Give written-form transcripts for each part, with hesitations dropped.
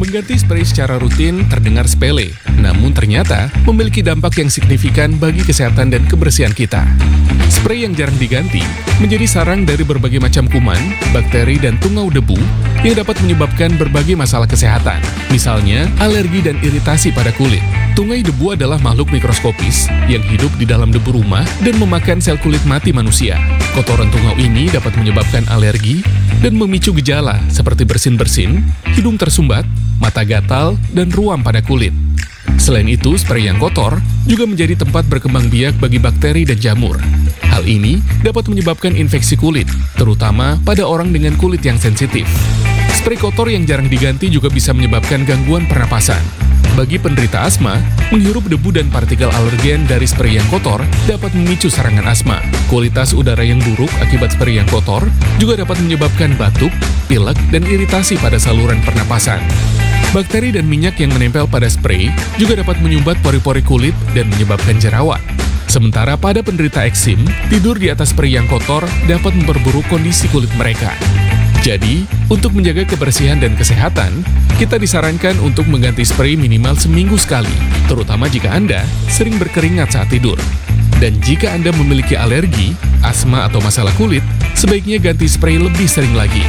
Mengganti spray secara rutin terdengar sepele, namun ternyata memiliki dampak yang signifikan bagi kesehatan dan kebersihan kita. Spray yang jarang diganti menjadi sarang dari berbagai macam kuman, bakteri, dan tungau debu yang dapat menyebabkan berbagai masalah kesehatan, misalnya alergi dan iritasi pada kulit. Tungau debu adalah makhluk mikroskopis yang hidup di dalam debu rumah dan memakan sel kulit mati manusia. Kotoran tungau ini dapat menyebabkan alergi dan memicu gejala seperti bersin-bersin, hidung tersumbat, mata gatal, dan ruam pada kulit. Selain itu, spray yang kotor juga menjadi tempat berkembang biak bagi bakteri dan jamur. Hal ini dapat menyebabkan infeksi kulit, terutama pada orang dengan kulit yang sensitif. Spray kotor yang jarang diganti juga bisa menyebabkan gangguan pernapasan. Bagi penderita asma, menghirup debu dan partikel alergen dari spray yang kotor dapat memicu serangan asma. Kualitas udara yang buruk akibat spray yang kotor juga dapat menyebabkan batuk, pilek, dan iritasi pada saluran pernapasan. Bakteri dan minyak yang menempel pada spray juga dapat menyumbat pori-pori kulit dan menyebabkan jerawat. Sementara pada penderita eksim, tidur di atas spray yang kotor dapat memperburuk kondisi kulit mereka. Jadi, untuk menjaga kebersihan dan kesehatan, kita disarankan untuk mengganti spray minimal seminggu sekali, terutama jika Anda sering berkeringat saat tidur. Dan jika Anda memiliki alergi, asma, atau masalah kulit, sebaiknya ganti spray lebih sering lagi.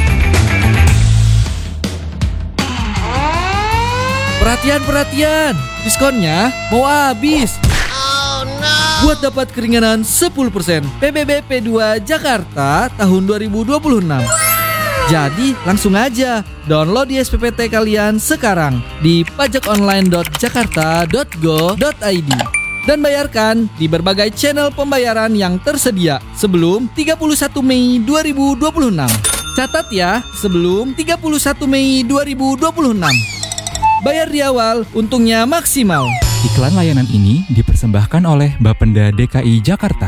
Perhatian, diskonnya mau habis. Buat dapat keringanan 10%, PBB P2 Jakarta tahun 2026. Jadi langsung aja download di SPPT kalian sekarang di pajakonline.jakarta.go.id dan bayarkan di berbagai channel pembayaran yang tersedia sebelum 31 Mei 2026. Catat ya, sebelum 31 Mei 2026. Bayar di awal, untungnya maksimal. Iklan layanan ini dipersembahkan oleh Bapenda DKI Jakarta.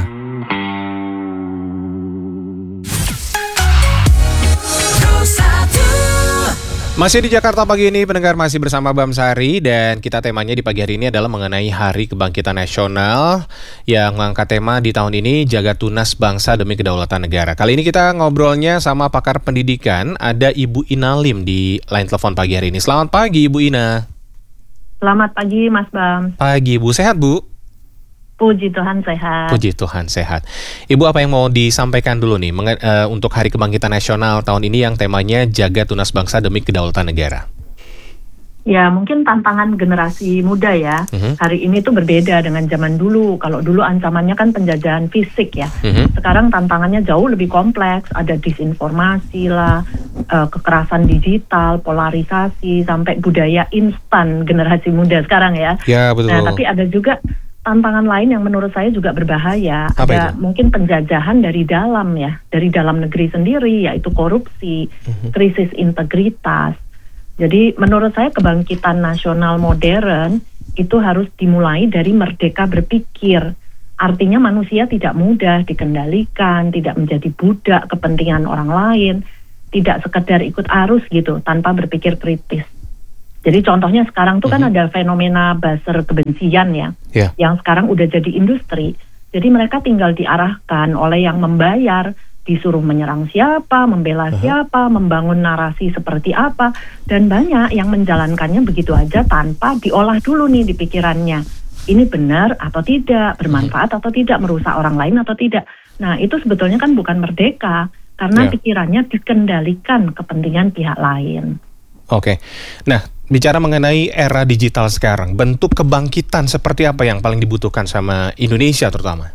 Masih di Jakarta pagi ini, pendengar, masih bersama Bam Sari, dan kita temanya di pagi hari ini adalah mengenai Hari Kebangkitan Nasional yang mengangkat tema di tahun ini, Jaga Tunas Bangsa Demi Kedaulatan Negara. Kali ini kita ngobrolnya sama pakar pendidikan, ada Ibu Ina Lim di line telepon pagi hari ini. Selamat pagi Ibu Ina. Selamat pagi Mas Bam. Pagi Bu, sehat Bu? Puji Tuhan sehat. Puji Tuhan sehat. Ibu, apa yang mau disampaikan dulu nih untuk Hari Kebangkitan Nasional tahun ini yang temanya Jaga Tunas Bangsa Demi Kedaulatan Negara? Ya, mungkin tantangan generasi muda ya. Hari ini tuh berbeda dengan zaman dulu. Kalau dulu ancamannya kan penjajahan fisik ya. Sekarang tantangannya jauh lebih kompleks. Ada disinformasi lah, kekerasan digital, polarisasi, sampai budaya instan generasi muda sekarang ya. Ya, betul. Nah, tapi ada juga tantangan lain yang menurut saya juga berbahaya. Apa ada itu? Mungkin penjajahan dari dalam ya, dari dalam negeri sendiri, yaitu korupsi, krisis integritas. Jadi menurut saya kebangkitan nasional modern itu harus dimulai dari merdeka berpikir. Artinya manusia tidak mudah dikendalikan, tidak menjadi budak kepentingan orang lain, tidak sekedar ikut arus gitu tanpa berpikir kritis. Jadi contohnya sekarang tuh kan ada fenomena buzzer kebencian ya, yang sekarang udah jadi industri. Jadi mereka tinggal diarahkan oleh yang membayar, disuruh menyerang siapa, membela siapa, membangun narasi seperti apa, dan banyak yang menjalankannya begitu aja tanpa diolah dulu nih di pikirannya. Ini benar atau tidak, bermanfaat atau tidak, merusak orang lain atau tidak. Nah itu sebetulnya kan bukan merdeka, karena pikirannya dikendalikan kepentingan pihak lain. Oke, nah bicara mengenai era digital sekarang, bentuk kebangkitan seperti apa yang paling dibutuhkan sama Indonesia terutama?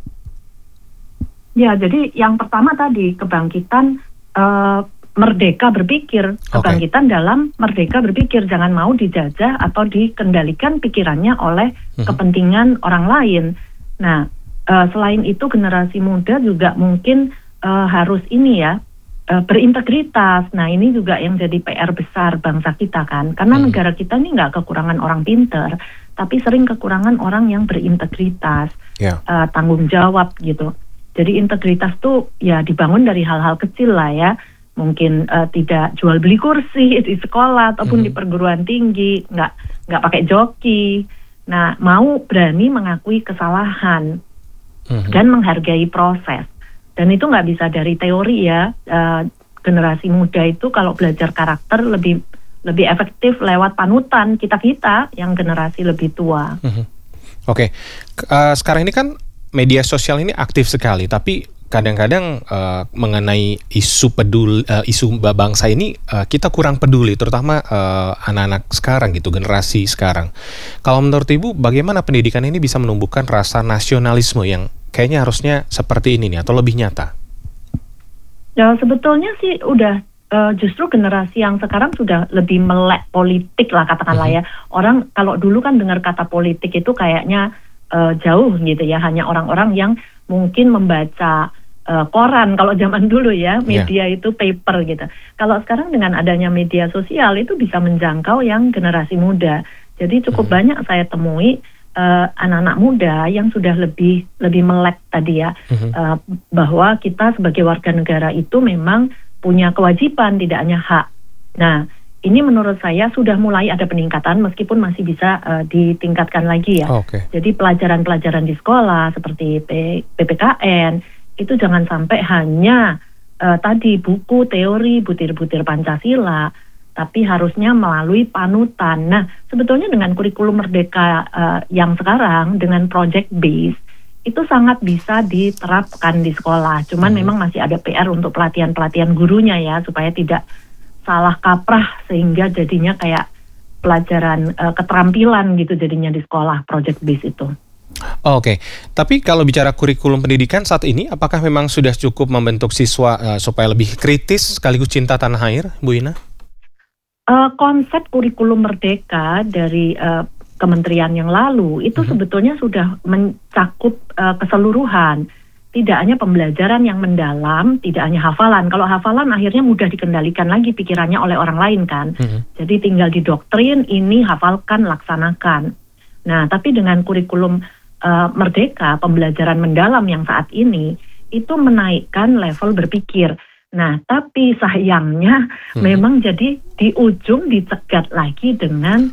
Ya, jadi yang pertama tadi kebangkitan merdeka berpikir, kebangkitan dalam merdeka berpikir, jangan mau dijajah atau dikendalikan pikirannya oleh kepentingan orang lain. Nah, selain itu generasi muda juga mungkin harus ini ya, berintegritas. Nah, ini juga yang jadi PR besar bangsa kita kan, karena negara kita ini nggak kekurangan orang pinter, tapi sering kekurangan orang yang berintegritas, tanggung jawab gitu. Jadi integritas tuh ya dibangun dari hal-hal kecil lah ya. Mungkin tidak jual beli kursi di sekolah ataupun di perguruan tinggi, nggak pakai joki. Nah, mau berani mengakui kesalahan dan menghargai proses. Dan itu nggak bisa dari teori ya. Generasi muda itu kalau belajar karakter lebih lebih efektif lewat panutan kita yang generasi lebih tua. Oke. Sekarang ini kan media sosial ini aktif sekali, tapi kadang-kadang mengenai isu bangsa ini kita kurang peduli, terutama anak-anak sekarang gitu, generasi sekarang. Kalau menurut Ibu, bagaimana pendidikan ini bisa menumbuhkan rasa nasionalisme yang kayaknya harusnya seperti ini nih, atau lebih nyata? Ya sebetulnya sih udah justru generasi yang sekarang sudah lebih melek politik lah katakanlah ya. Orang kalau dulu kan dengar kata politik itu kayaknya jauh gitu ya, hanya orang-orang yang mungkin membaca koran kalau zaman dulu ya, media itu paper gitu. Kalau sekarang dengan adanya media sosial itu bisa menjangkau yang generasi muda. Jadi cukup banyak saya temui anak-anak muda yang sudah lebih melek tadi ya, bahwa kita sebagai warga negara itu memang punya kewajiban, tidak hanya hak. Nah, ini menurut saya sudah mulai ada peningkatan meskipun masih bisa ditingkatkan lagi ya. Jadi pelajaran-pelajaran di sekolah seperti PPKN itu jangan sampai hanya tadi buku teori butir-butir Pancasila, tapi harusnya melalui panutan. Nah, sebetulnya dengan kurikulum merdeka yang sekarang dengan project base itu sangat bisa diterapkan di sekolah. Cuman memang masih ada PR untuk pelatihan gurunya ya, supaya tidak salah kaprah sehingga jadinya kayak pelajaran keterampilan gitu jadinya di sekolah project base itu. Oke, tapi kalau bicara kurikulum pendidikan saat ini, apakah memang sudah cukup membentuk siswa supaya lebih kritis sekaligus cinta tanah air, Bu Ina? Konsep kurikulum merdeka dari kementerian yang lalu itu sebetulnya sudah mencakup keseluruhan, tidak hanya pembelajaran yang mendalam, tidak hanya hafalan. Kalau hafalan akhirnya mudah dikendalikan lagi pikirannya oleh orang lain kan. Jadi tinggal didoktrin, ini hafalkan, laksanakan. Nah, tapi dengan kurikulum merdeka, pembelajaran mendalam yang saat ini itu menaikkan level berpikir. Nah, tapi sayangnya memang jadi di ujung dicegat lagi dengan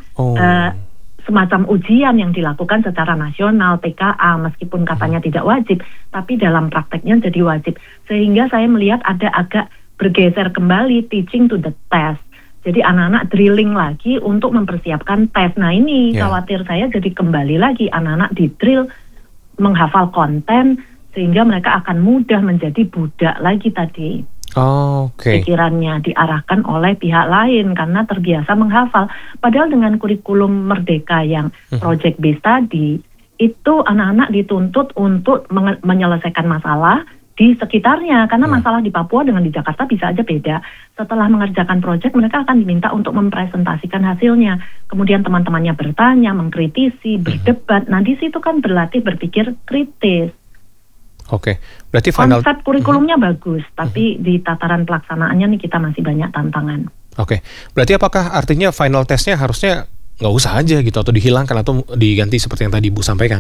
semacam ujian yang dilakukan secara nasional, PKA, meskipun katanya tidak wajib, tapi dalam prakteknya jadi wajib. Sehingga saya melihat ada agak bergeser kembali teaching to the test. Jadi anak-anak drilling lagi untuk mempersiapkan tes. Nah ini khawatir saya jadi kembali lagi anak-anak di drill menghafal konten sehingga mereka akan mudah menjadi budak lagi tadi. Pikirannya diarahkan oleh pihak lain karena terbiasa menghafal. Padahal dengan kurikulum merdeka yang project based tadi, itu anak-anak dituntut untuk menyelesaikan masalah di sekitarnya. Karena masalah di Papua dengan di Jakarta bisa aja beda. Setelah mengerjakan project, mereka akan diminta untuk mempresentasikan hasilnya. Kemudian teman-temannya bertanya, mengkritisi, berdebat. Nah di situ kan berlatih berpikir kritis. Berarti konsep kurikulumnya bagus, tapi di tataran pelaksanaannya nih kita masih banyak tantangan. Berarti apakah artinya final testnya harusnya nggak usah aja gitu, atau dihilangkan atau diganti seperti yang tadi Ibu sampaikan?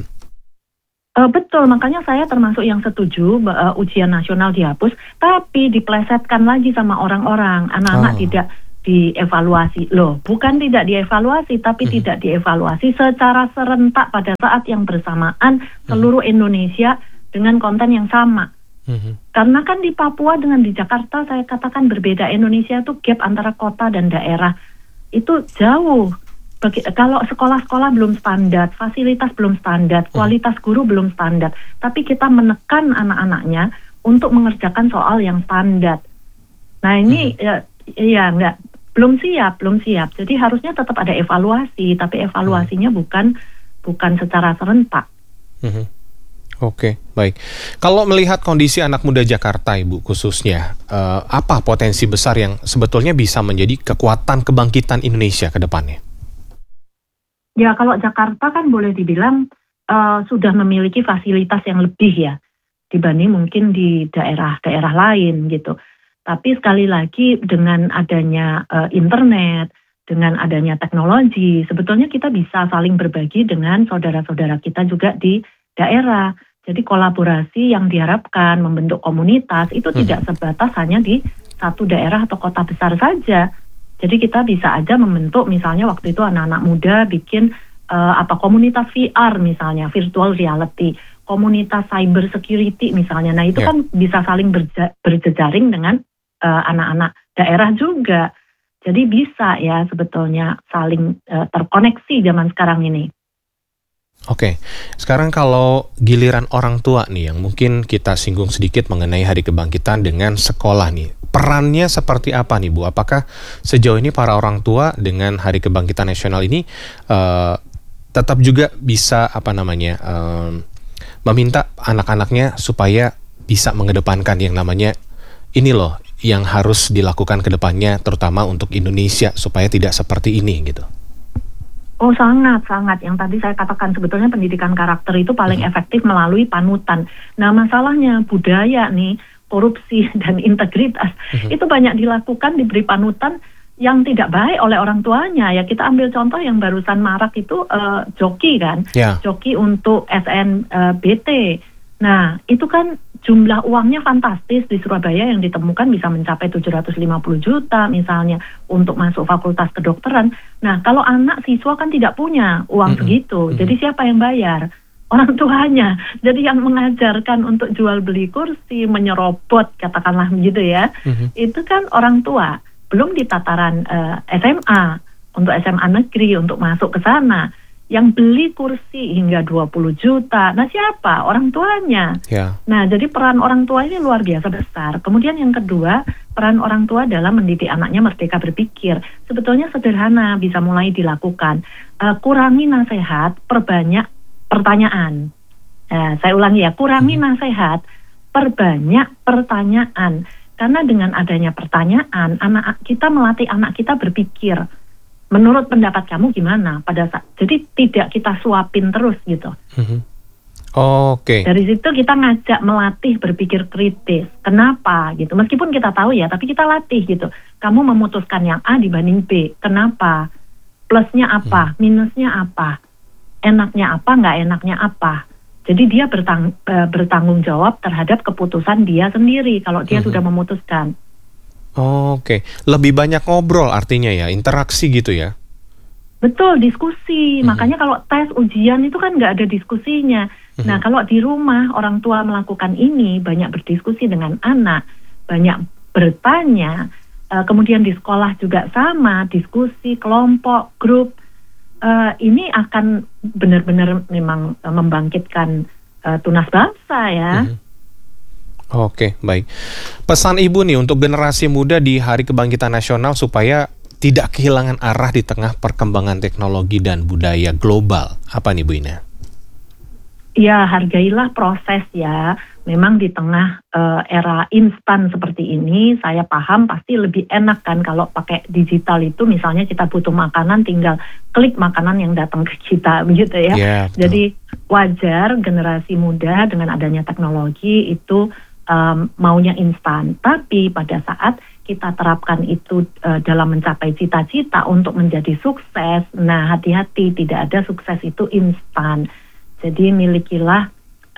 Betul, makanya saya termasuk yang setuju ujian nasional dihapus, tapi diplesetkan lagi sama orang-orang, anak-anak tidak dievaluasi. Loh, bukan tidak dievaluasi, tapi tidak dievaluasi secara serentak pada saat yang bersamaan seluruh Indonesia dengan konten yang sama. Karena kan di Papua dengan di Jakarta saya katakan berbeda. Indonesia itu gap antara kota dan daerah itu jauh. Kalau sekolah-sekolah belum standar, fasilitas belum standar, kualitas guru belum standar, tapi kita menekan anak-anaknya untuk mengerjakan soal yang standar. Nah ini belum siap. Jadi harusnya tetap ada evaluasi, tapi evaluasinya bukan secara serentak. Baik. Kalau melihat kondisi anak muda Jakarta, Ibu, khususnya, apa potensi besar yang sebetulnya bisa menjadi kekuatan kebangkitan Indonesia ke depannya? Ya, kalau Jakarta kan boleh dibilang sudah memiliki fasilitas yang lebih ya, dibanding mungkin di daerah-daerah lain gitu. Tapi sekali lagi dengan adanya internet, dengan adanya teknologi, sebetulnya kita bisa saling berbagi dengan saudara-saudara kita juga di daerah. Jadi kolaborasi yang diharapkan membentuk komunitas itu tidak sebatas hanya di satu daerah atau kota besar saja. Jadi kita bisa aja membentuk misalnya waktu itu anak-anak muda bikin komunitas VR misalnya, virtual reality, komunitas cyber security misalnya. Nah itu kan bisa saling berjejaring dengan anak-anak daerah juga. Jadi bisa ya sebetulnya saling terkoneksi zaman sekarang ini. Oke, sekarang kalau giliran orang tua nih yang mungkin kita singgung sedikit mengenai Hari Kebangkitan dengan sekolah nih. Perannya seperti apa nih Bu? Apakah sejauh ini para orang tua dengan Hari Kebangkitan Nasional ini tetap juga bisa meminta anak-anaknya supaya bisa mengedepankan yang namanya ini loh yang harus dilakukan ke depannya terutama untuk Indonesia supaya tidak seperti ini gitu. Oh sangat. Yang tadi saya katakan sebetulnya pendidikan karakter itu paling efektif melalui panutan. Nah masalahnya budaya nih, korupsi dan integritas itu banyak dilakukan diberi panutan yang tidak baik oleh orang tuanya. Ya kita ambil contoh yang barusan marak itu joki kan, joki untuk SNBT. Nah itu kan jumlah uangnya fantastis di Surabaya yang ditemukan bisa mencapai 750 juta misalnya untuk masuk fakultas kedokteran. Nah kalau anak siswa kan tidak punya uang segitu, jadi siapa yang bayar? Orang tuanya. Jadi yang mengajarkan untuk jual beli kursi, menyerobot katakanlah begitu ya, itu kan orang tua. Belum di tataran SMA, untuk SMA negeri, untuk masuk ke sana. Yang beli kursi hingga 20 juta. Nah siapa? Orang tuanya. Nah jadi peran orang tua ini luar biasa besar. Kemudian yang kedua, peran orang tua dalam mendidik anaknya merdeka berpikir. Sebetulnya sederhana, bisa mulai dilakukan. Kurangi nasihat, perbanyak pertanyaan. Saya ulangi ya, kurangi nasihat, perbanyak pertanyaan. Karena dengan adanya pertanyaan, kita melatih anak kita berpikir. Menurut pendapat kamu gimana pada saat, jadi tidak kita suapin terus gitu. Oke. Dari situ kita ngajak melatih berpikir kritis. Kenapa gitu? Meskipun kita tahu ya, tapi kita latih gitu. Kamu memutuskan yang A dibanding B. Kenapa? Plusnya apa? Minusnya apa? Enaknya apa? Nggak enaknya apa? Jadi dia bertanggung jawab terhadap keputusan dia sendiri kalau dia sudah memutuskan. Oke, lebih banyak ngobrol artinya ya, interaksi gitu ya? Betul, diskusi. Makanya kalau tes ujian itu kan nggak ada diskusinya. Nah kalau di rumah orang tua melakukan ini, banyak berdiskusi dengan anak, banyak bertanya, kemudian di sekolah juga sama, diskusi, kelompok, grup, ini akan benar-benar memang membangkitkan tunas bangsa ya. Oke, baik. Pesan Ibu nih untuk generasi muda di Hari Kebangkitan Nasional supaya tidak kehilangan arah di tengah perkembangan teknologi dan budaya global. Apa nih Bu Ina? Ya, hargailah proses ya. Memang di tengah era instan seperti ini, saya paham pasti lebih enak kan kalau pakai digital itu, misalnya kita butuh makanan, tinggal klik makanan yang datang ke kita, begitu ya. Jadi wajar generasi muda dengan adanya teknologi itu maunya instan, tapi pada saat kita terapkan itu dalam mencapai cita-cita untuk menjadi sukses, nah hati-hati, tidak ada sukses itu instan. Jadi milikilah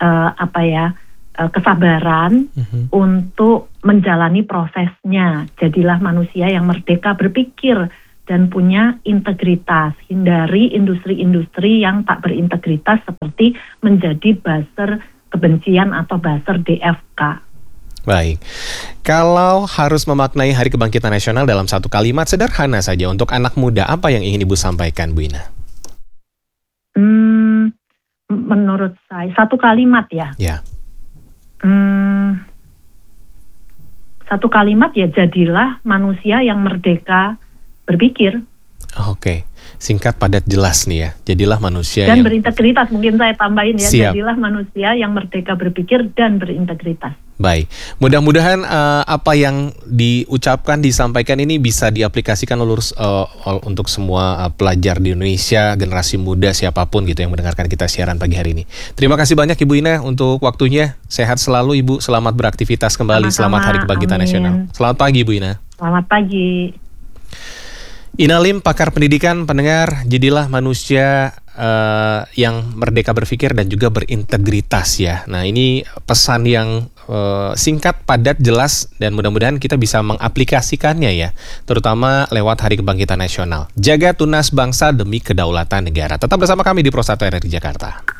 kesabaran untuk menjalani prosesnya. Jadilah manusia yang merdeka berpikir dan punya integritas. Hindari industri-industri yang tak berintegritas seperti menjadi buzzer kebencian atau buzzer DFK. Baik, kalau harus memaknai Hari Kebangkitan Nasional dalam satu kalimat sederhana saja untuk anak muda, apa yang ingin Ibu sampaikan, Bu Ina? Menurut saya, satu kalimat ya. Satu kalimat ya, jadilah manusia yang merdeka berpikir. Oke, singkat, padat, jelas nih ya. Jadilah manusia dan yang berintegritas, mungkin saya tambahin ya. Siap. Jadilah manusia yang merdeka berpikir dan berintegritas. Baik, mudah-mudahan apa yang diucapkan, disampaikan ini bisa diaplikasikan untuk semua pelajar di Indonesia, generasi muda, siapapun gitu yang mendengarkan kita siaran pagi hari ini. Terima kasih banyak Ibu Ina untuk waktunya. Sehat selalu Ibu, selamat beraktivitas kembali. Sama-sama, selamat Hari Kebangkitan Nasional. Selamat pagi Ibu Ina. Selamat pagi. Ina Lim, pakar pendidikan, pendengar, jadilah manusia yang merdeka berpikir dan juga berintegritas ya. Nah ini pesan yang singkat, padat, jelas, dan mudah-mudahan kita bisa mengaplikasikannya ya, terutama lewat Hari Kebangkitan Nasional. Jaga tunas bangsa demi kedaulatan negara. Tetap bersama kami di Pro 1 RRI Jakarta.